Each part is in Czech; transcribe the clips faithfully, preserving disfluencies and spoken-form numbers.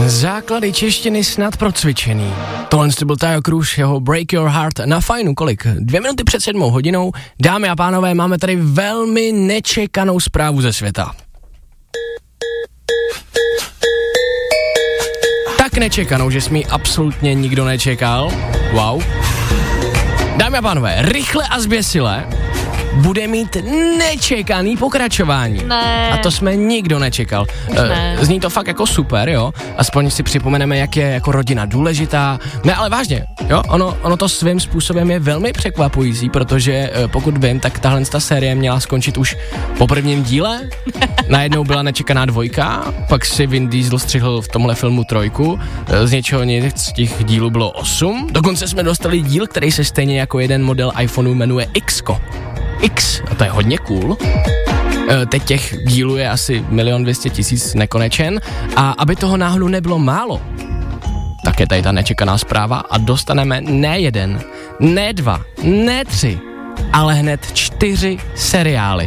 Základy češtiny snad procvičený. Tohle to byl Tayo Cruz, jeho Break Your Heart na Fajnu, kolik? Dvě minuty před sedmou hodinou. Dámy a pánové, máme tady velmi nečekanou zprávu ze světa. Tak nečekanou, že jsme ji absolutně nikdo nečekal. Wow. Dámy a pánové, rychle a zběsile bude mít nečekaný pokračování. Ne. A to jsme nikdo nečekal. Ne. Zní to fakt jako super, jo. Aspoň si připomeneme, jak je jako rodina důležitá. Ne, ale vážně, jo, ono, ono to svým způsobem je velmi překvapující, protože pokud vím, tak tahle ta série měla skončit už po prvním díle. Najednou byla nečekaná dvojka, pak si Vin Diesel střihl v tomhle filmu trojku. Z něčeho nic z těch dílů bylo osm. Dokonce jsme dostali díl, který se stejně jako jeden model iPhoneu jmenuje X-ko. X, a to je hodně cool. E, teď těch dílů je asi milion dvěstě tisíc nekonečen a aby toho náhodou nebylo málo, tak je tady ta nečekaná zpráva a dostaneme ne jeden, ne dva, ne tři, ale hned čtyři seriály.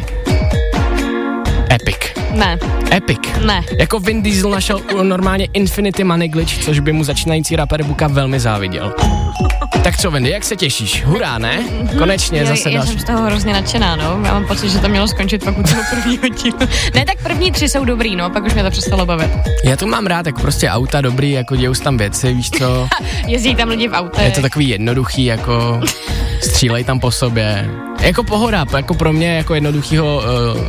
Epic. Ne. Epic. Ne. Jako Vin Diesel našel normálně Infinity Money Glitch, což by mu začínající rapper Buka velmi záviděl. Tak co, Wendy, jak se těšíš? Hurá, ne? Konečně jo, zase já další. jsem z toho hrozně nadšená, no. Já mám pocit, že to mělo skončit fakt u toho prvního dílu. Ne, tak první tři jsou dobrý, no, pak už mě to přestalo bavit. Já to mám rád, jako prostě auta dobrý, jako dějou se tam věci, víš co? Jezdí tam lidi v autech. Je to takový jednoduchý, jako střílej tam po sobě. Jako pohoda, jako pro mě, jako jednoduchýho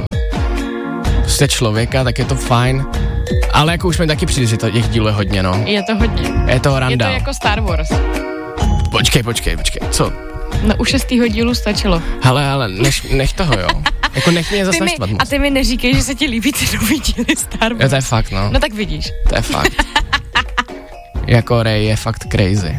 uh, prostě člověka, tak je to fajn. Ale jako už mi taky přijde, že to těch dílů je hodně, no. Je to hodně. Je to randa. Je to jako Star Wars. Počkej, počkej, počkej, co? No u šestýho dílu stačilo. Hele, ale nech, nech toho, jo. Jako nech mě zase naštvat moc. A ty mi neříkej, že se ti líbí ty nový díly Star Wars. Jo, to je fakt, no. No tak vidíš. To je fakt. Jako Rey je fakt crazy.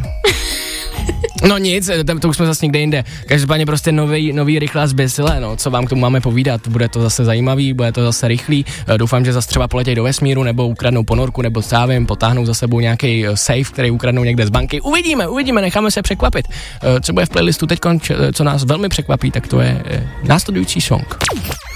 No nic, to už jsme zase někde jinde. Každopádně prostě nový, nový rychlá zběsilé, no, co vám k tomu máme povídat, bude to zase zajímavý, bude to zase rychlý, doufám, že zase třeba poletějí do vesmíru, nebo ukradnou ponorku, nebo co já vím, potáhnou za sebou nějaký safe, který ukradnou někde z banky, uvidíme, uvidíme, necháme se překvapit. Co bude v playlistu teď, co nás velmi překvapí, tak to je následující song.